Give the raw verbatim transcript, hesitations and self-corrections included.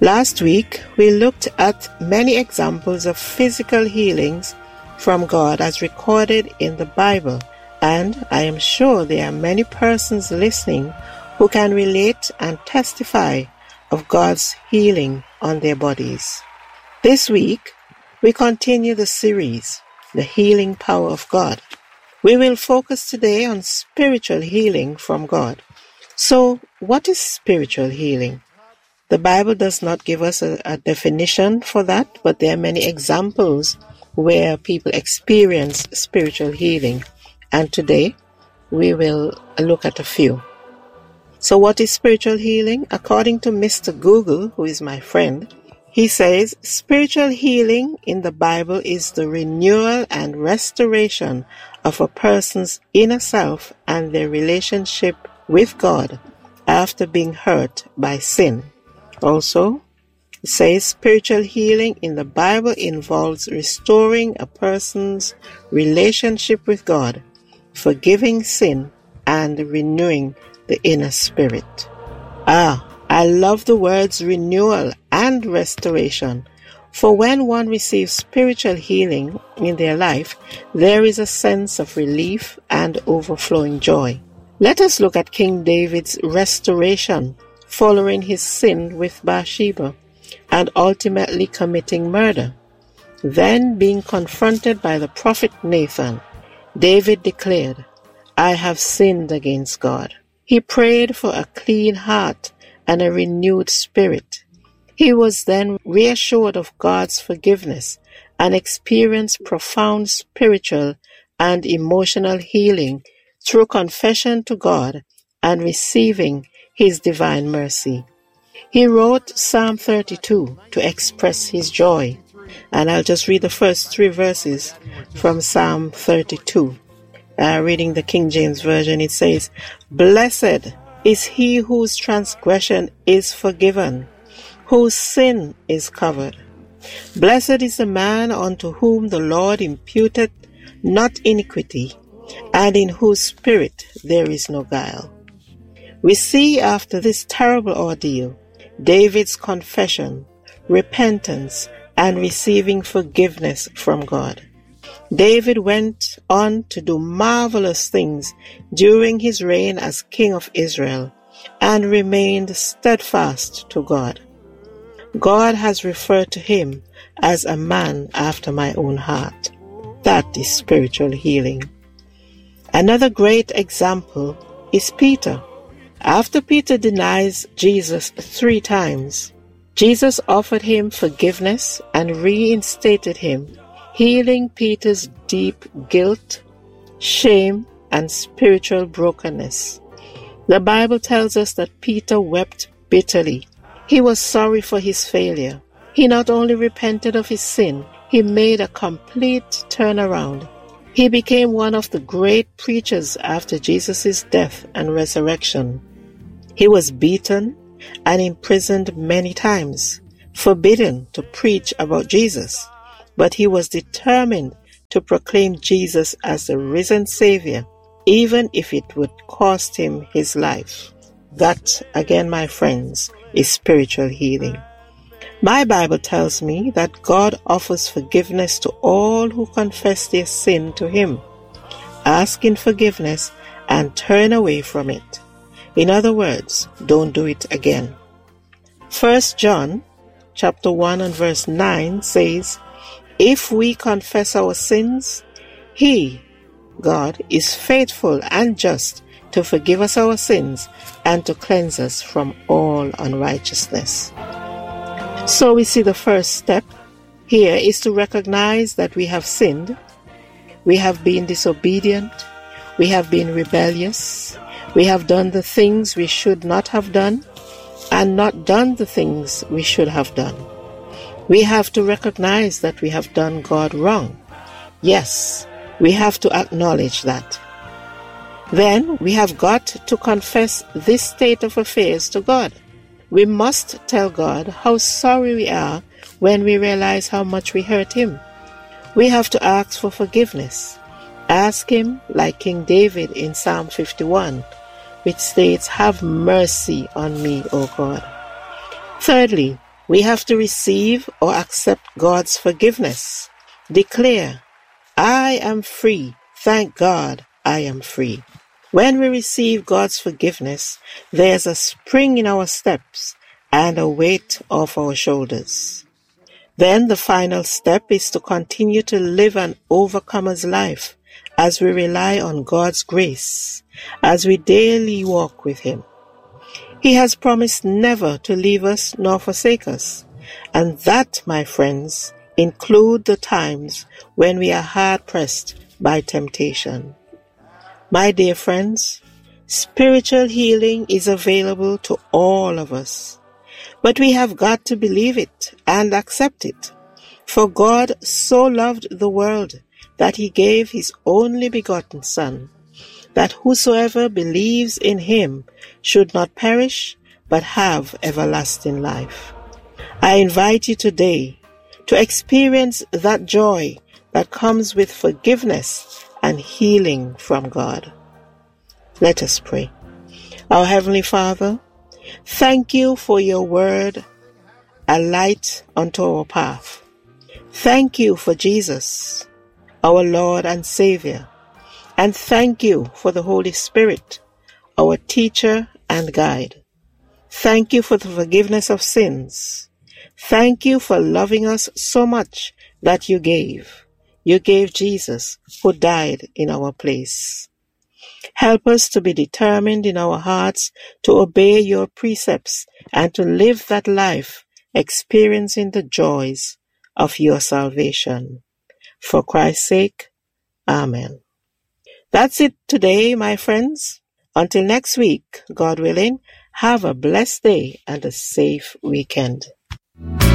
Last week, we looked at many examples of physical healings from God as recorded in the Bible, and I am sure there are many persons listening who can relate and testify of God's healing on their bodies. This week, we continue the series, The Healing Power of God. We will focus today on spiritual healing from God. So, what is spiritual healing? The Bible does not give us a, a definition for that, but there are many examples where people experience spiritual healing. And today, we will look at a few. So what is spiritual healing? According to Mister Google, who is my friend, he says, spiritual healing in the Bible is the renewal and restoration of a person's inner self and their relationship with God after being hurt by sin. Also, it says spiritual healing in the Bible involves restoring a person's relationship with God, forgiving sin, and renewing the inner spirit. Ah, I love the words renewal and restoration, for when one receives spiritual healing in their life, there is a sense of relief and overflowing joy. Let us look at King David's restoration following his sin with Bathsheba and ultimately committing murder. Then, being confronted by the prophet Nathan, David declared, "I have sinned against God." He prayed for a clean heart and a renewed spirit. He was then reassured of God's forgiveness and experienced profound spiritual and emotional healing through confession to God and receiving His divine mercy. He wrote Psalm thirty-two to express his joy. And I'll just read the first three verses from Psalm thirty-two. Uh, reading the King James Version, it says, "Blessed is he whose transgression is forgiven, whose sin is covered. Blessed is the man unto whom the Lord imputeth not iniquity, and in whose spirit there is no guile." We see after this terrible ordeal, David's confession, repentance, and receiving forgiveness from God. David went on to do marvelous things during his reign as king of Israel and remained steadfast to God. God has referred to him as a man after my own heart. That is spiritual healing. Another great example is Peter. After Peter denies Jesus three times, Jesus offered him forgiveness and reinstated him, healing Peter's deep guilt, shame, and spiritual brokenness. The Bible tells us that Peter wept bitterly. He was sorry for his failure. He not only repented of his sin, he made a complete turnaround. He became one of the great preachers after Jesus' death and resurrection. He was beaten and imprisoned many times, forbidden to preach about Jesus. But he was determined to proclaim Jesus as the risen Savior, even if it would cost him his life. That, again, my friends, is spiritual healing. My Bible tells me that God offers forgiveness to all who confess their sin to Him, ask in forgiveness, and turn away from it. In other words, don't do it again. First John chapter one and verse nine says, "If we confess our sins, He, God, is faithful and just to forgive us our sins and to cleanse us from all unrighteousness." So we see the first step here is to recognize that we have sinned, we have been disobedient, we have been rebellious, we have done the things we should not have done, and not done the things we should have done. We have to recognize that we have done God wrong. Yes, we have to acknowledge that. Then we have got to confess this state of affairs to God. We must tell God how sorry we are when we realize how much we hurt Him. We have to ask for forgiveness. Ask Him like King David in Psalm fifty-one, which states, "Have mercy on me, O God." Thirdly, We have to receive or accept God's forgiveness. Declare, I am free. Thank God I am free. When we receive God's forgiveness, there's a spring in our steps and a weight off our shoulders. Then the final step is to continue to live an overcomer's life as we rely on God's grace, as we daily walk with Him. He has promised never to leave us nor forsake us, and that, my friends, include the times when we are hard-pressed by temptation. My dear friends, spiritual healing is available to all of us, but we have got to believe it and accept it. For God so loved the world that He gave His only begotten Son, that whosoever believes in Him should not perish, but have everlasting life. I invite you today to experience that joy that comes with forgiveness and healing from God. Let us pray. Our Heavenly Father, thank you for your word, a light unto our path. Thank you for Jesus, our Lord and Savior. And thank you for the Holy Spirit, our teacher and guide. Thank you for the forgiveness of sins. Thank you for loving us so much that you gave. You gave Jesus, who died in our place. Help us to be determined in our hearts to obey your precepts and to live that life experiencing the joys of your salvation. For Christ's sake, Amen. That's it today, my friends. Until next week, God willing, have a blessed day and a safe weekend.